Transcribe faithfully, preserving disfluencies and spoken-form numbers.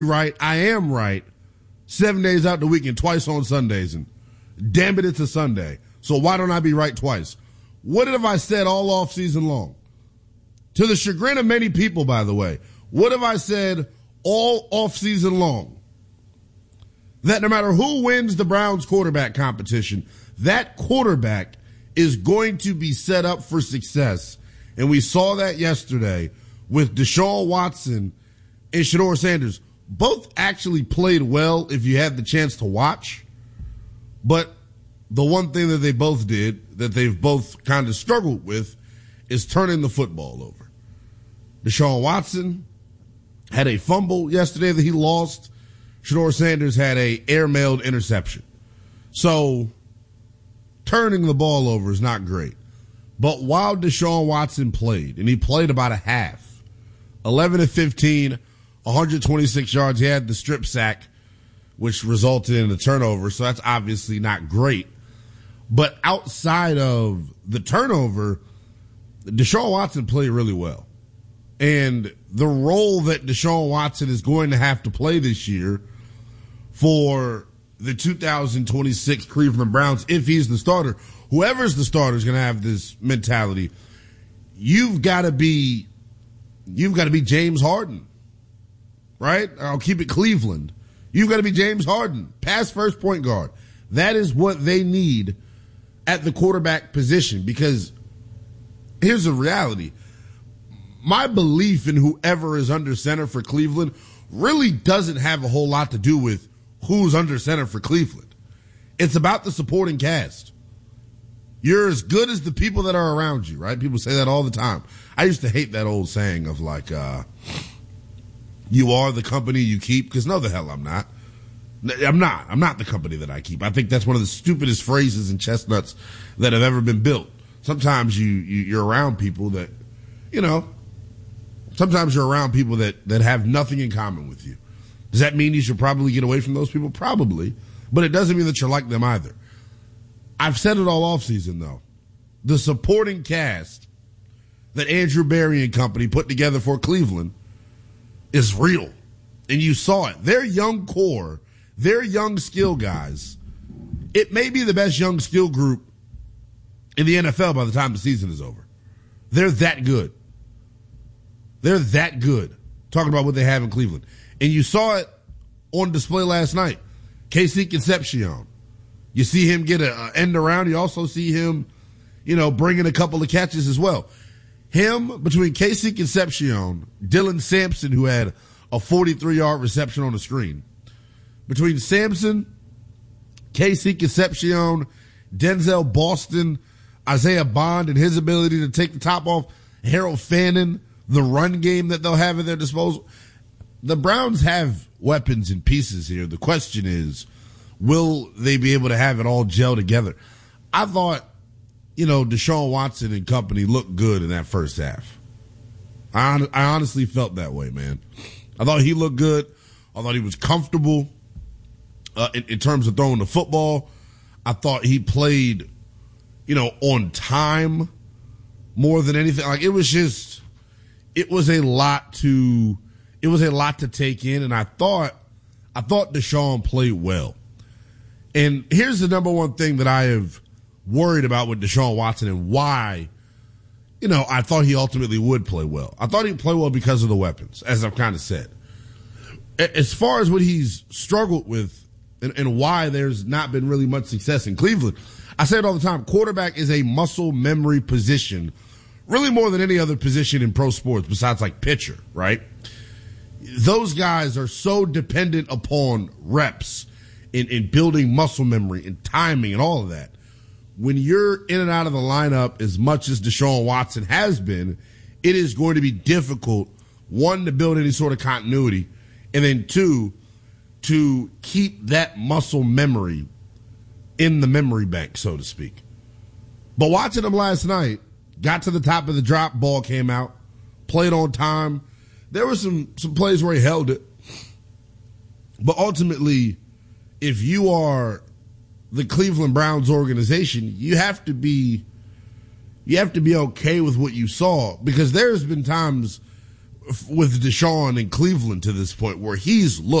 right, I am right, seven days out the weekend, twice on Sundays, and damn it, it's a Sunday. So why don't I be right twice? What have I said all off season long? To the chagrin of many people, by the way, what have I said all off season long? That no matter who wins the Browns quarterback competition, that quarterback is going to be set up for success. And we saw that yesterday with Deshaun Watson and Shedeur Sanders. Both actually played well if you had the chance to watch. But the one thing that they both did, that they've both kind of struggled with, is turning the football over. Deshaun Watson had a fumble yesterday that he lost. Shedeur Sanders had a airmailed interception. So turning the ball over is not great. But while Deshaun Watson played, and he played about a half, eleven of fifteen, one hundred twenty-six yards, he had the strip sack, which resulted in a turnover, so that's obviously not great. But outside of the turnover, Deshaun Watson played really well. And the role that Deshaun Watson is going to have to play this year for the two thousand twenty-six Cleveland Browns, if he's the starter, whoever's the starter is going to have this mentality. You've got to be, you've got to be James Harden, right? I'll keep it Cleveland. You've got to be James Harden, pass first point guard. That is what they need at the quarterback position, because here's the reality. My belief in whoever is under center for Cleveland really doesn't have a whole lot to do with who's under center for Cleveland. It's about the supporting cast. You're as good as the people that are around you, right? People say that all the time. I used to hate that old saying of like, uh, you are the company you keep, because no, the hell I'm not. I'm not. I'm not the company that I keep. I think that's one of the stupidest phrases and chestnuts that have ever been built. Sometimes you, you you're around people that, you know, sometimes you're around people that, that have nothing in common with you. Does that mean you should probably get away from those people? Probably. But it doesn't mean that you're like them either. I've said it all offseason, though. The supporting cast that Andrew Berry and company put together for Cleveland is real. And you saw it. Their young core, their young skill guys, it may be the best young skill group in the N F L by the time the season is over. They're that good. They're that good. Talking about what they have in Cleveland. And you saw it on display last night. Casey Concepcion. You see him get a, a end around. You also see him, you know, bringing a couple of catches as well. Him, between Casey Concepcion, Dylan Sampson, who had a forty-three-yard reception on the screen. Between Sampson, Casey Concepcion, Denzel Boston, Isaiah Bond, and his ability to take the top off Harold Fannin, the run game that they'll have at their disposal. The Browns have weapons and pieces here. The question is, will they be able to have it all gel together? I thought, you know, Deshaun Watson and company looked good in that first half. I, I honestly felt that way, man. I thought he looked good. I thought he was comfortable uh, in, in terms of throwing the football. I thought he played, you know, on time more than anything. Like, it was just, it was a lot to, it was a lot to take in. And I thought, I thought Deshaun played well. And here's the number one thing that I have worried about with Deshaun Watson and why, you know, I thought he ultimately would play well. I thought he'd play well because of the weapons, as I've kind of said. As far as what he's struggled with and, and why there's not been really much success in Cleveland, I say it all the time, quarterback is a muscle memory position, really more than any other position in pro sports besides like pitcher, right? Those guys are so dependent upon reps in, in building muscle memory and timing and all of that. When you're in and out of the lineup as much as Deshaun Watson has been, it is going to be difficult, one, to build any sort of continuity, and then two, to keep that muscle memory in the memory bank, so to speak. But watching him last night, got to the top of the drop, ball came out, played on time. There were some, some plays where he held it. But ultimately, if you are the Cleveland Browns organization, you have to be, you have to be okay with what you saw, because there's been times with Deshaun in Cleveland to this point where he's looked